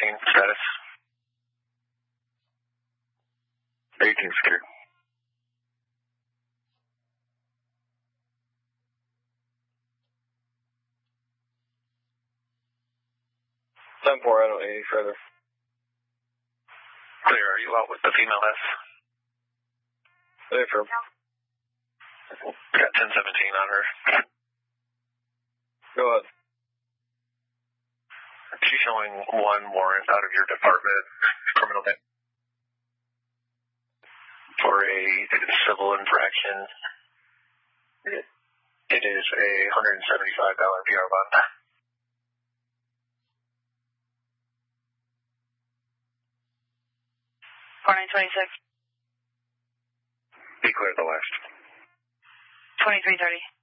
status. 18's clear. Time 4, I don't need any further. Clear, are you out with the female S? Affirm. Got 1017 on her. Go ahead. She's showing one warrant out of your department, criminal for a civil infraction. It is a $175 PR bond. $4926. Be clear at the last. 2330.